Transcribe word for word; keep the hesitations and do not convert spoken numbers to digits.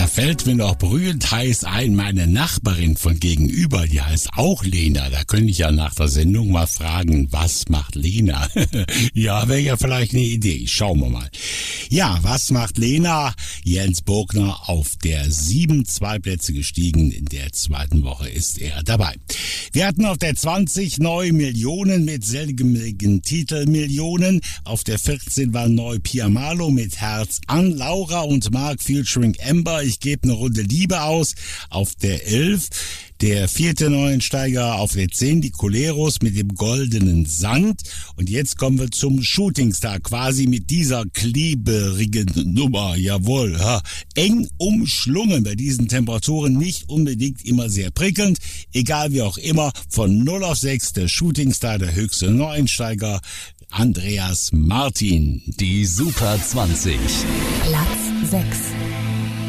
fällt mir noch brühend heiß ein, meine Nachbarin von gegenüber, die heißt auch Lena. Da könnte ich ja nach der Sendung mal fragen, was macht Lena? Ja, wäre ja vielleicht eine Idee. Schauen wir mal. Ja, was macht Lena? Jens Bogner auf der sieben, zwei Plätze gestiegen. In der zweiten Woche ist er dabei. Wir hatten auf der zwanzig neu Millionen mit selbigen Titel Millionen. Auf der vierzehn war neu Piamalo mit Herz an. Laura und Mark featuring Ember. Ich gebe eine Runde Liebe aus. Auf der elf der vierte Neuensteiger, auf der zehn die Coleros mit dem goldenen Sand. Und jetzt kommen wir zum Shootingstar, quasi mit dieser klebrigen Nummer. Jawohl, ja. Eng umschlungen, bei diesen Temperaturen nicht unbedingt immer sehr prickelnd. Egal wie auch immer, von null auf sechs der Shootingstar, der höchste Neuensteiger, Andreas Martin. Die Super zwanzig. Platz sechs.